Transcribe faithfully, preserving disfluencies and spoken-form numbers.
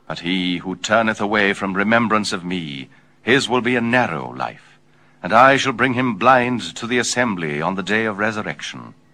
But he who turneth away from remembrance of me, his will be a narrow life, and I shall bring him blind to the assembly on the day of resurrection.